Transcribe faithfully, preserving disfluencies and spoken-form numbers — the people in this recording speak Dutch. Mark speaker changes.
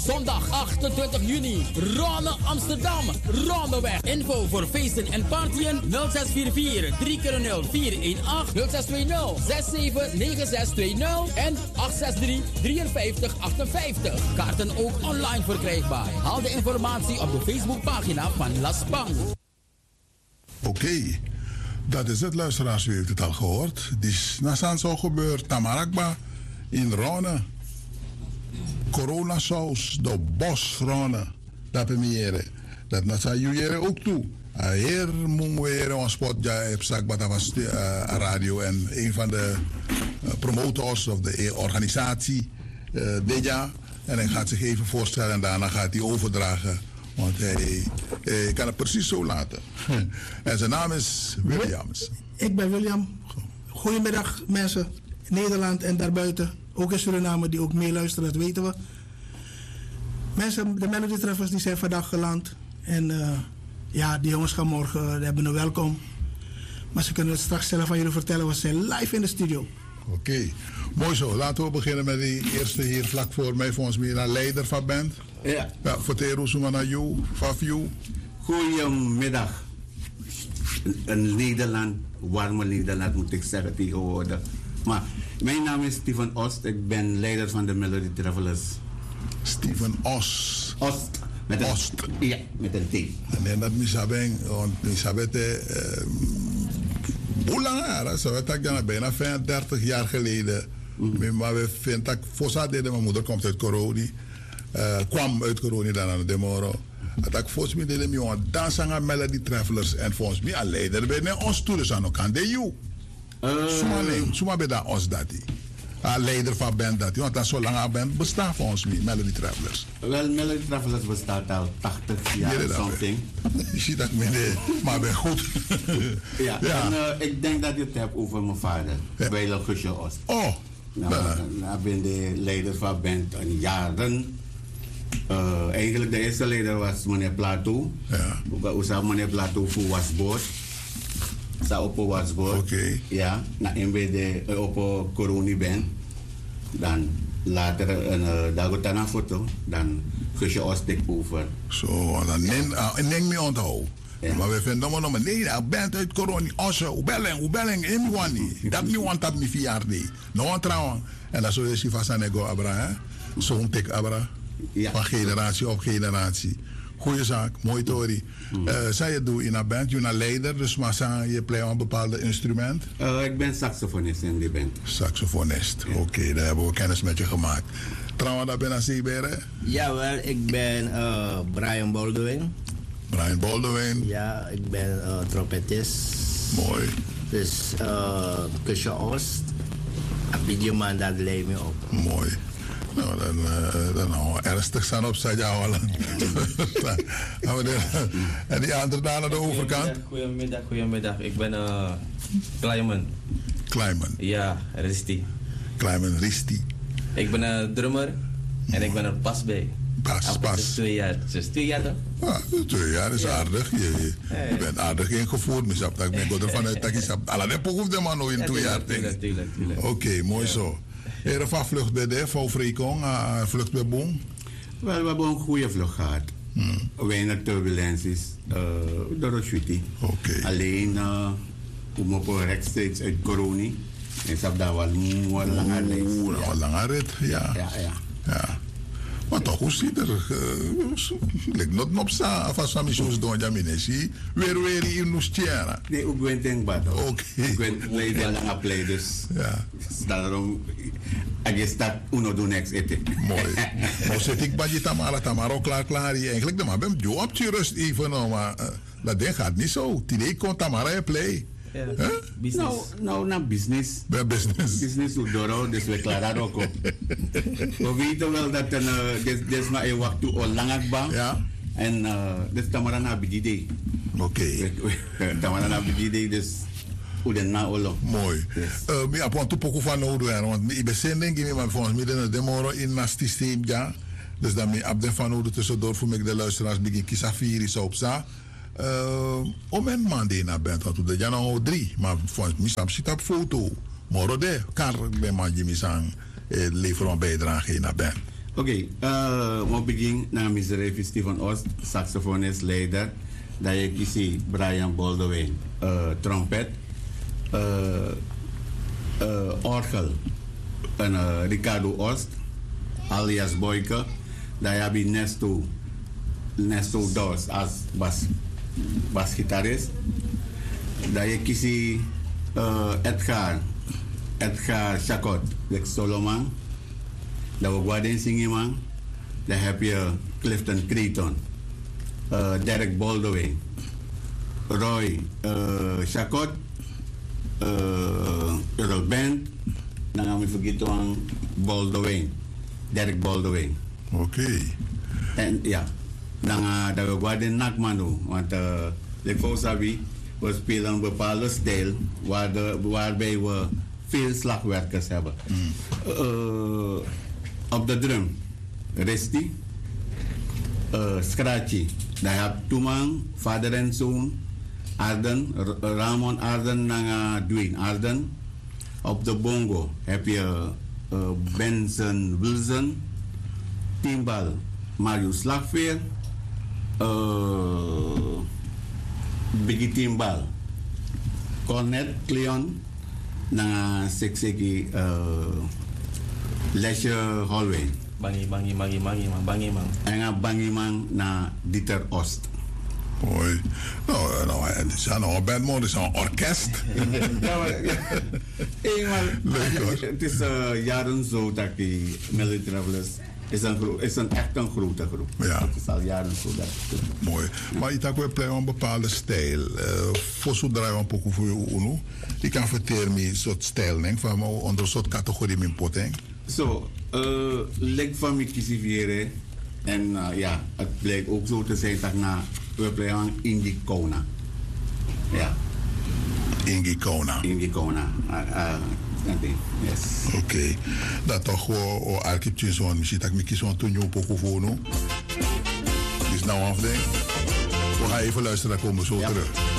Speaker 1: Zondag achtentwintig juni, Ronne Amsterdam, Ronneweg. Info voor feesten en partyen nul zes vier vier drie nul vier een acht, nul zes twee nul zes zeven negen zes twee nul en acht zes drie drie vijf acht vijf. Kaarten ook online verkrijgbaar. Haal de informatie op de Facebookpagina van Las Pang.
Speaker 2: Oké, okay. Dat is het, luisteraars. U heeft het al gehoord. Dit is nasan zo gebeurd. Tamarakba in Ronne. Coronasaus, de bos Ronne. Dat première. Dat nasa jujere ook toe. Hier moeten we een spot ja op zak wat was radio en een van de uh, promotors of de organisatie uh, Deja. En hij gaat zich even voorstellen en daarna gaat hij overdragen. Want hij, hij kan het precies zo laten. En zijn naam is Williams.
Speaker 3: Ik ben William. Goedemiddag mensen in Nederland en daarbuiten. Ook in Suriname die ook meeluisteren, dat weten we. Mensen, de Melody Treffers die zijn vandaag geland. En uh, ja, die jongens gaan morgen, uh, die hebben een welkom. Maar ze kunnen het straks zelf aan jullie vertellen. We zijn live in de studio.
Speaker 2: Oké, okay. Mooi zo. Laten we beginnen met die eerste hier vlak voor mij. Volgens mij een leider van band.
Speaker 4: Ja.
Speaker 2: Ja, vertel ons naar jou, van you.
Speaker 4: Goedemiddag. Een Nederland, warme Nederland moet ik zeggen tegenwoordig. Maar mijn naam is Steven Ost. Ik ben leider van de Melody Travelers.
Speaker 2: Steven Ost.
Speaker 4: Ost. Met een,
Speaker 2: Ost.
Speaker 4: Ja, met een T.
Speaker 2: En dat misabeng, want misabete... Hoe lang jaar? Zo weet ik dan bijna vijfendertig jaar geleden. Mm. Maar we vinden dat Fossa deed, mijn moeder komt uit Coroni. Uh, kwam uit Coroni dan aan de Moro. Dat ik volgens mij deed, jongen, dansen aan Melody Travelers. En volgens mij, een leider bij ons toe, dus aan elkaar de jou. Suma nee, suma bij dat ons dat die. Een leider van band dat die, want dat zo lang aan band bestaat volgens mij, Melody Travelers.
Speaker 4: Wel, Melody Travelers bestaat al tachtig jaar of something.
Speaker 2: Je ziet dat ik me maar ben goed.
Speaker 4: Ja, ja. En uh, ik denk dat je het hebt over mijn vader, ja. Bij Gusje Oost.
Speaker 2: Oh.
Speaker 4: Nou,
Speaker 2: ja.
Speaker 4: Ik ben de leider van band al jaren. Uh, eigenlijk de eerste leider was meneer Plato.
Speaker 2: Ja.
Speaker 4: We zagen meneer Plato voor wasboord. Sa op wasboord.
Speaker 2: Oké. Okay.
Speaker 4: Ja, na in bij de op Coroni ben. Dan later een uh, dagotana foto. Dan Gusje Oost take over.
Speaker 2: Zo, dan neem neem me onthouden. Ja. Maar we vinden nog maar nee, ik ben uit Coroni. Osse, hoe bellen, hoe bellen, in wani. Dat niet want dat niet verjaardag. Nou trouwens. En dat is zo vast aan ego abra, hè? Zo'n tik abra. Ja. Van generatie op generatie. Goeie zaak, mooi tori. Mm. Uh, zij je doet in een band, je bent een leider, dus maar zijn je play een bepaald instrument?
Speaker 4: Uh, ik ben saxofonist in die band.
Speaker 2: Saxofonist, ja. Oké, okay, daar hebben we kennis met je gemaakt. Trouwens, dat ben je Beren?
Speaker 5: Jawel, ik ben uh, Brian Baldwin.
Speaker 2: Brian Baldwin?
Speaker 5: Ja, ik ben uh, trompetist.
Speaker 2: Mooi.
Speaker 5: Dus uh, Kusje Oost, Abidjaman, dat leid me op.
Speaker 2: Mooi. Nou, dan, uh, dan nou, ernstig staan op Sadja Holland. En die andere daar aan de overkant?
Speaker 6: Goedemiddag, goedemiddag. Ik ben uh, Kleiman.
Speaker 2: Kleiman?
Speaker 6: Ja, Risti.
Speaker 2: Kleiman Risti.
Speaker 6: Ik ben een drummer en ik ben er pas bij.
Speaker 2: Pas, pas.
Speaker 6: Dus twee jaar. Dus twee jaar dan?
Speaker 2: Ah, twee jaar is ja. Aardig. Je, je, je bent aardig ingevoerd. Maar ik ben ervan uit dat je alle hoeft de man nog in twee jaar. Oké, okay, mooi ja. Zo. Er van vlucht bij de, van Vrekong, uh, vlucht bij Boom?
Speaker 4: Wel, we hebben een goede vlucht gehad. Hmm. Weinig turbulenties uh, door de shooting.
Speaker 2: Okay.
Speaker 4: Alleen, uh, we mogen rechtstreeks uit Coroni. En ze hebben daar wel een lange rit.
Speaker 2: Oeh, ja. Een lange rit, ja.
Speaker 4: Ja, ja.
Speaker 2: Ja. Maar toch, hoe ziet er? Lijkt nog op staan. Vast van missions doen, ja, minesi. Weer weer in Lustiera.
Speaker 4: Nee, ook ben ik bad.
Speaker 2: Oké.
Speaker 4: Ik ben blij van lange play, dus.
Speaker 2: Ja.
Speaker 4: Daarom, ik start uno do next eten.
Speaker 2: Mooi. Nou zit ik bij je Tamara, Tamara ook klaar, klaar. Eigenlijk, dan maar ben je op je rust even, maar dat ding gaat niet zo. Tidee komt Tamara en play.
Speaker 6: Ja, huh? Business.
Speaker 4: Nou, nou, na business.
Speaker 2: Bij business.
Speaker 4: Business doet door, dus we klaren ook op. We weten wel dat een, uh, dit, dit is maar een wacht toe al lang akba.
Speaker 2: Ja.
Speaker 4: En uh, dit is Tamara na bidide.
Speaker 2: Oké. Okay.
Speaker 4: Tamara na bidide, dus hoe de na olo.
Speaker 2: Mooi. Maar ja, want toen poco van nodig, want ik ben zending, ik ben volgens mij de demo in het systeem, ja. Dus dan ben ik op de van nodig tussendoor voor mij de luisteraars begin kisafiri zo op za. Uh, om een man die naar bent, want we zijn al drie, maar volgens mij staat zit op foto. Moro de, kan bij man Jimmy Sang leveren een bijdrage naar bent.
Speaker 4: Oké, we beginnen naar Miserevi Stephen Oost, saxofonist, leider. Dat je kiest Brian Baldwin, uh, trompet, uh, uh, orgel, en uh, Ricardo Oost, alias Boyke. Dat je hebt Nesto, Nesto Dos als bas, basgitarist. Dat je kiest uh, Edgar, Edgar Chacot, de Solomon. Dat we Guardian zingen, man. Dan heb je Clifton Creighton, uh, Derek Baldwin, Roy uh, Chacot, uh, Earl Band. Dan gaan we vergeten van Baldwin, Derek Baldwin.
Speaker 2: Oké. Okay.
Speaker 4: En ja, dan uh, dat we Guardian Nakman doen. Want uh, de Kosabi, we spelen een bepaalde stijl waar de, waarbij we veel slagwerkers hebben. Mm. Uh, Op de drum, Resti, uh, Scratchy. Dan heb je Toeman, vader en zoon, Arden, R- Ramon Arden en uh, Dwayne Arden. Op de bongo heb je uh, Benson Wilson, timbal Mario Slagveer, uh, Biggie timbal, Cornet Cleon, en Sekseki Lesje Holwyn.
Speaker 6: Bangi, bangi, bangi, bangi, man, bangi, man.
Speaker 4: En een bangi man naar Dieter Oost.
Speaker 2: Mooi. Nou, nou, het is nou een band, maar het is een orkest.
Speaker 4: Ja, maar, ja. Hey, maar,
Speaker 2: leuk hoor.
Speaker 4: Het is uh, jaren zo dat die Melody Travelers is een, gro- is een echt een grote groep.
Speaker 2: Ja.
Speaker 4: Het is al jaren zo dat.
Speaker 2: Mooi. Ja. Maar je hebt ook wel een bepaalde stijl. Uh, voor zo draai een pokoe voor je uno. Je kan vertellen me een soort stijl, denk van onder een soort categorie mijn poteng.
Speaker 4: Zo, uh, lijkt van me kiezen en uh, ja, het blijkt ook zo te zijn dat na we blijven Indie Kona. Ja.
Speaker 2: Indie Kona.
Speaker 4: Indie Kona. Uh, uh, yes.
Speaker 2: Oké. Okay. Dat toch wel architectuur zo'n misschien dat ik zo'n toen je pokoe voor nu. Dus nou afding. We gaan even luisteren, dan komen we zo ja. terug.